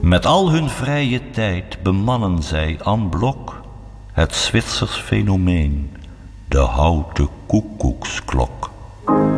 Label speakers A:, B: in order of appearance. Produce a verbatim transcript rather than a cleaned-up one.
A: Met al hun vrije tijd bemannen zij en blok het Zwitsers fenomeen, de houten koekoeksklok.